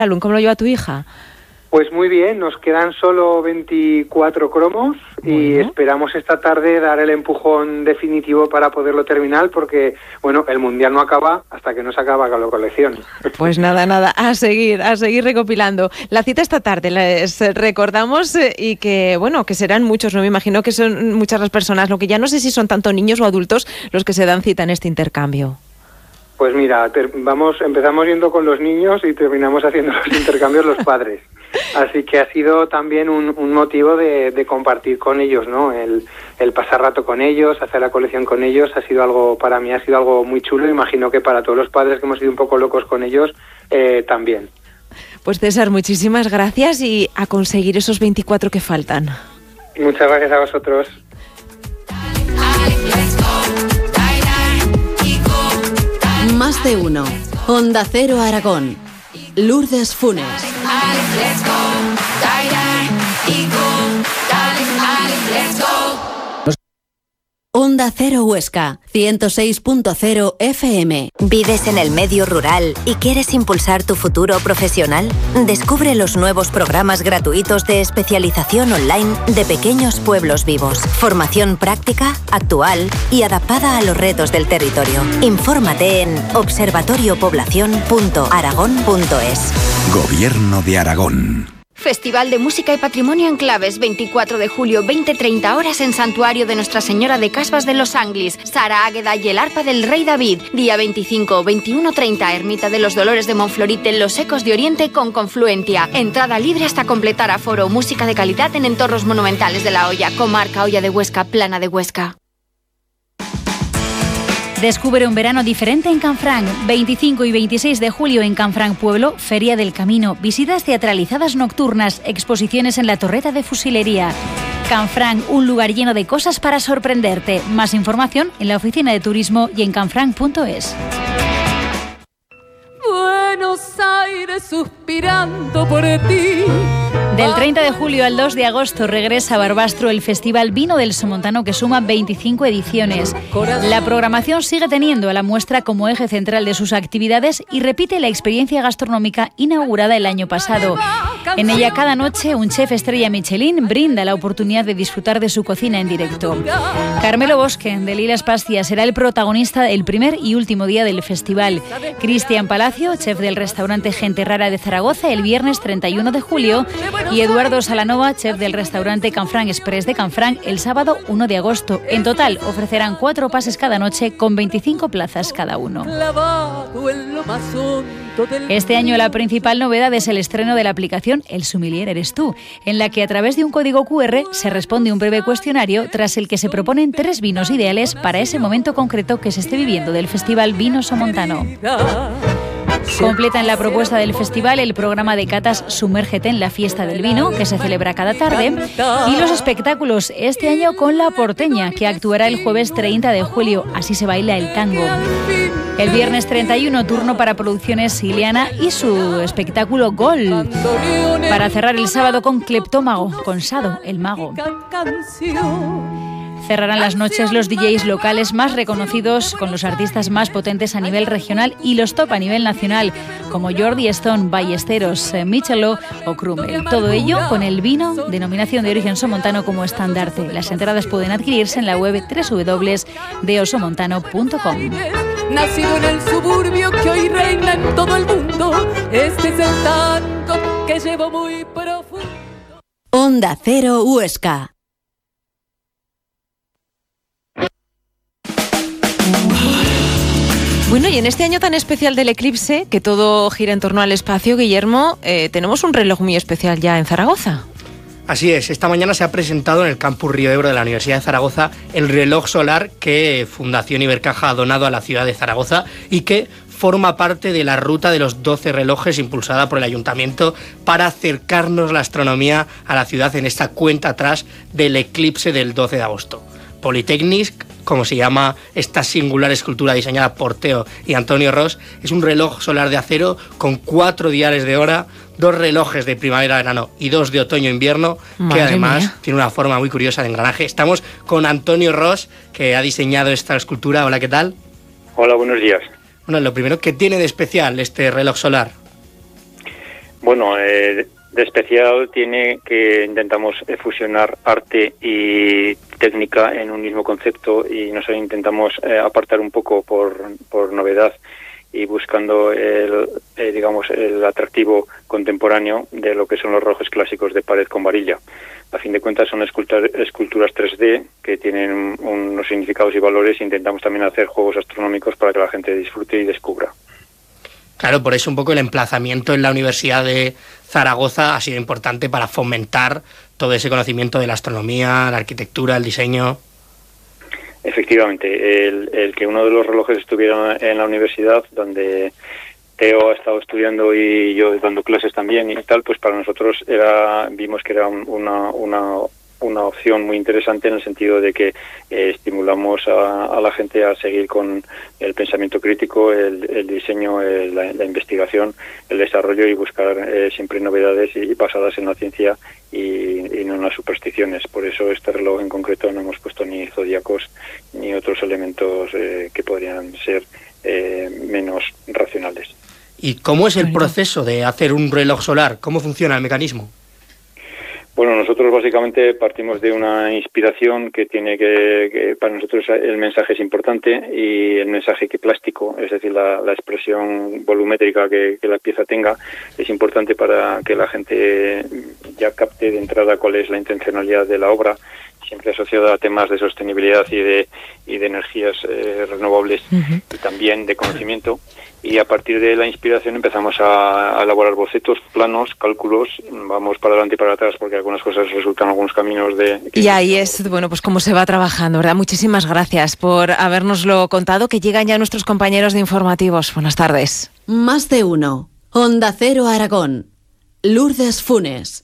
¿Cómo lo lleva tu hija? Pues muy bien, nos quedan solo 24 cromos y esperamos esta tarde dar el empujón definitivo para poderlo terminar porque, bueno, el Mundial no acaba hasta que no se acaba con la colección. Pues nada, a seguir recopilando. La cita esta tarde, les recordamos y que, bueno, que serán muchos, no me imagino que son muchas las personas, lo que ya no sé si son tanto niños o adultos los que se dan cita en este intercambio. Pues mira, empezamos yendo con los niños y terminamos haciendo los intercambios los padres. Así que ha sido también un motivo de compartir con ellos, ¿no? El pasar rato con ellos, hacer la colección con ellos, para mí ha sido algo muy chulo. Imagino que para todos los padres que hemos sido un poco locos con ellos, también. Pues César, muchísimas gracias y a conseguir esos 24 que faltan. Muchas gracias a vosotros. Más de uno. Onda Cero Aragón. Lourdes Funes. Onda Cero Huesca, 106.0 FM. ¿Vives en el medio rural y quieres impulsar tu futuro profesional? Descubre los nuevos programas gratuitos de especialización online de Pequeños Pueblos Vivos. Formación práctica, actual y adaptada a los retos del territorio. Infórmate en observatoriopoblacion.aragón.es. Gobierno de Aragón. Festival de Música y Patrimonio en Claves, 24 de julio, 20-30 horas en Santuario de Nuestra Señora de Casbas de los Anglis, Sara Águeda y el Arpa del Rey David. Día 25, 21-30, Ermita de los Dolores de Monflorit en Los Ecos de Oriente con Confluencia. Entrada libre hasta completar aforo. Música de calidad en entornos monumentales de La Hoya, comarca Hoya de Huesca, Plana de Huesca. Descubre un verano diferente en Canfranc. 25 y 26 de julio en Canfranc Pueblo, Feria del Camino, visitas teatralizadas nocturnas, exposiciones en la Torreta de Fusilería. Canfranc, un lugar lleno de cosas para sorprenderte. Más información en la oficina de turismo y en canfranc.es. Buenos Aires suspirando por ti. Del 30 de julio al 2 de agosto regresa a Barbastro el Festival Vino del Somontano, que suma 25 ediciones. La programación sigue teniendo a la muestra como eje central de sus actividades y repite la experiencia gastronómica inaugurada el año pasado. En ella cada noche un chef estrella Michelin brinda la oportunidad de disfrutar de su cocina en directo. Carmelo Bosque, de Lilas Pastia, será el protagonista el primer y último día del festival. Cristian Palacio, chef del restaurante Gente Rara de Zaragoza, el viernes 31 de julio. Y Eduardo Salanova, chef del restaurante Canfranc Express de Canfranc, el sábado 1 de agosto. En total ofrecerán 4 pases cada noche con 25 plazas cada uno. Este año la principal novedad es el estreno de la aplicación El Sommelier Eres Tú, en la que a través de un código QR se responde un breve cuestionario tras el que se proponen 3 vinos ideales para ese momento concreto que se esté viviendo del Festival Vino Somontano. Completan la propuesta del festival el programa de catas Sumérgete en la Fiesta del Vino, que se celebra cada tarde, y los espectáculos este año con La Porteña, que actuará el jueves 30 de julio, Así se baila el tango. El viernes 31, turno para Producciones Ileana y su espectáculo Gol. Para cerrar el sábado con Cleptómago, con Sado, el mago. Cerrarán las noches los DJs locales más reconocidos con los artistas más potentes a nivel regional y los top a nivel nacional, como Jordi Stone, Ballesteros, Michelot o Krummel. Todo ello con el vino, denominación de origen somontano, como estandarte. Las entradas pueden adquirirse en la web www.deosomontano.com. Nacido en el suburbio que hoy reina en todo el mundo, este es el tango que llevo muy profundo. Onda Cero Huesca. Bueno, y en este año tan especial del eclipse, que todo gira en torno al espacio, Guillermo, tenemos un reloj muy especial ya en Zaragoza. Así es, esta mañana se ha presentado en el Campus Río Ebro de la Universidad de Zaragoza el reloj solar que Fundación Ibercaja ha donado a la ciudad de Zaragoza y que forma parte de la ruta de los 12 relojes impulsada por el Ayuntamiento para acercarnos la astronomía a la ciudad en esta cuenta atrás del eclipse del 12 de agosto. Polytechnic, como se llama esta singular escultura diseñada por Teo y Antonio Ros, es un reloj solar de acero con 4 diales de hora, 2 relojes de primavera-verano y 2 de otoño-invierno, que además tiene una forma muy curiosa de engranaje. Estamos con Antonio Ros, que ha diseñado esta escultura. Hola, ¿qué tal? Hola, buenos días. Bueno, lo primero, ¿qué tiene de especial este reloj solar? Bueno, de especial tiene que intentamos fusionar arte y técnica en un mismo concepto, y nos intentamos apartar un poco por novedad y buscando el atractivo contemporáneo de lo que son los relojes clásicos de pared con varilla. A fin de cuentas son esculturas 3D que tienen unos significados y valores, e intentamos también hacer juegos astronómicos para que la gente disfrute y descubra. Claro, por eso un poco el emplazamiento en la Universidad de Zaragoza ha sido importante para fomentar todo ese conocimiento de la astronomía, la arquitectura, el diseño. Efectivamente, el que uno de los relojes estuviera en la universidad, donde Teo ha estado estudiando y yo dando clases también y tal, pues para nosotros vimos que era una opción muy interesante, en el sentido de que estimulamos a la gente a seguir con el pensamiento crítico, el diseño, la investigación, el desarrollo, y buscar siempre novedades y basadas en la ciencia y no en las supersticiones. Por eso este reloj en concreto no hemos puesto ni zodíacos ni otros elementos que podrían ser menos racionales. ¿Y cómo es el proceso de hacer un reloj solar? ¿Cómo funciona el mecanismo? Bueno, nosotros básicamente partimos de una inspiración que tiene que para nosotros el mensaje es importante, y el mensaje plástico, es decir, la expresión volumétrica que la pieza tenga, es importante para que la gente ya capte de entrada cuál es la intencionalidad de la obra, siempre asociada a temas de sostenibilidad y de energías renovables, y también de conocimiento. Y a partir de la inspiración empezamos a elaborar bocetos, planos, cálculos, vamos para adelante y para atrás, porque algunas cosas resultan algunos caminos de... Y ahí es, bueno, pues cómo se va trabajando, ¿verdad? Muchísimas gracias por habernoslo contado, que llegan ya nuestros compañeros de informativos. Buenas tardes. Más de uno. Onda Cero Aragón. Lourdes Funes.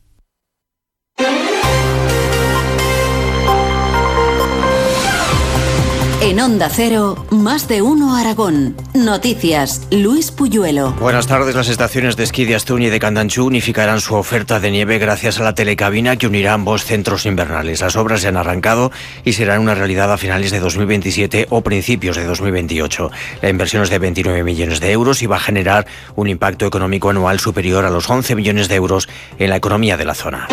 En Onda Cero, Más de uno Aragón. Noticias, Luis Puyuelo. Buenas tardes. Las estaciones de esquí de Astún y de Candanchú unificarán su oferta de nieve gracias a la telecabina que unirá ambos centros invernales. Las obras ya han arrancado y serán una realidad a finales de 2027 o principios de 2028. La inversión es de 29 millones de euros y va a generar un impacto económico anual superior a los 11 millones de euros en la economía de la zona.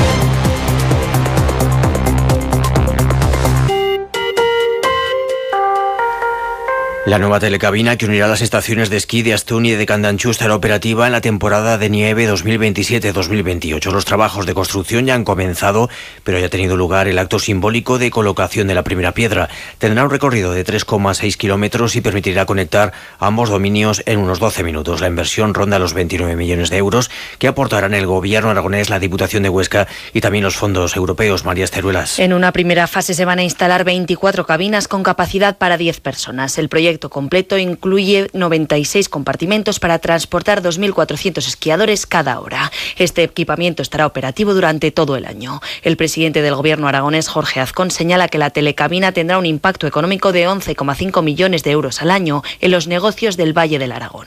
La nueva telecabina que unirá las estaciones de esquí de Astún y de Candanchú estará operativa en la temporada de nieve 2027-2028. Los trabajos de construcción ya han comenzado, pero ya ha tenido lugar el acto simbólico de colocación de la primera piedra. Tendrá un recorrido de 3,6 kilómetros y permitirá conectar ambos dominios en unos 12 minutos. La inversión ronda los 29 millones de euros que aportarán el Gobierno aragonés, la Diputación de Huesca y también los fondos europeos. María Esteruelas. En una primera fase se van a instalar 24 cabinas con capacidad para 10 personas. El proyecto completo incluye 96 compartimentos para transportar 2.400 esquiadores cada hora. Este equipamiento estará operativo durante todo el año. El presidente del Gobierno aragonés, Jorge Azcón, señala que la telecabina tendrá un impacto económico de 11,5 millones de euros al año en los negocios del Valle del Aragón.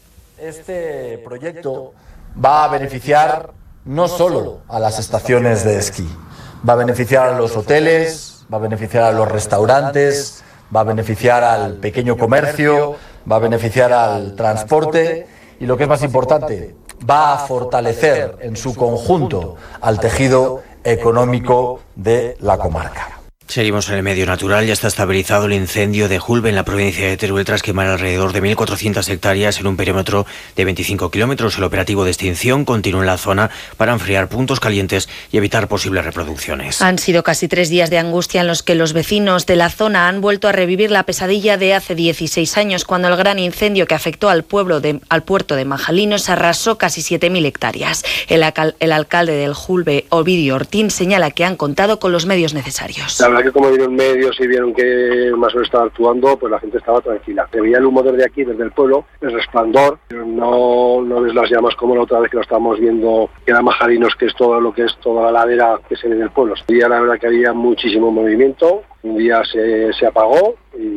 Este proyecto va a beneficiar no solo a las estaciones de esquí, va a beneficiar a los hoteles, va a beneficiar a los restaurantes, va a beneficiar al pequeño comercio, va a beneficiar al transporte y, lo que es más importante, va a fortalecer en su conjunto al tejido económico de la comarca. Seguimos en el medio natural. Ya está estabilizado el incendio de Julbe en la provincia de Teruel tras quemar alrededor de 1.400 hectáreas en un perímetro de 25 kilómetros. El operativo de extinción continúa en la zona para enfriar puntos calientes y evitar posibles reproducciones. Han sido casi 3 días de angustia en los que los vecinos de la zona han vuelto a revivir la pesadilla de hace 16 años, cuando el gran incendio que afectó al puerto de Majalinos arrasó casi 7.000 hectáreas. El alcalde del Julbe, Ovidio Ortín, señala que han contado con los medios necesarios. La verdad que como vieron medios y vieron que más o menos estaba actuando, pues la gente estaba tranquila. Se veía el humo desde aquí, desde el pueblo, el resplandor, pero no ves las llamas como la otra vez que lo estábamos viendo, que era Majalinos, que es todo lo que es toda la ladera que se ve del pueblo. Un día la verdad que había muchísimo movimiento, un día se apagó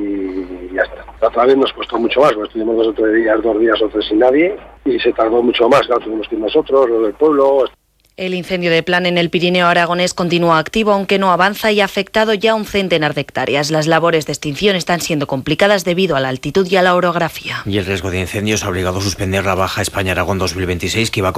y ya está. La otra vez nos costó mucho más, porque estuvimos 2 o 3 sin nadie y se tardó mucho más. Claro, tuvimos que ir nosotros, los del pueblo. El incendio de Plan en el Pirineo aragonés continúa activo, aunque no avanza, y ha afectado ya un centenar de hectáreas. Las labores de extinción están siendo complicadas debido a la altitud y a la orografía. Y el riesgo de incendios ha obligado a suspender la Baja España-Aragón 2026, que iba a